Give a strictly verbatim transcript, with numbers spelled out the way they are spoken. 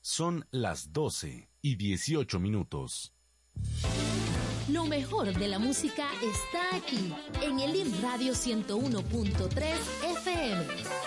Son las doce y dieciocho minutos. Lo mejor de la música está aquí, en el I M Radio ciento uno punto tres F M.